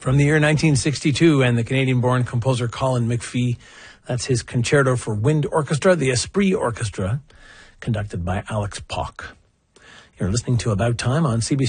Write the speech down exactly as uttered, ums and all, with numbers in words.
from the year nineteen sixty-two, and the Canadian-born composer Colin McPhee. That's his Concerto for Wind Orchestra, the Esprit Orchestra, conducted by Alex Pock. You're listening to About Time on C B C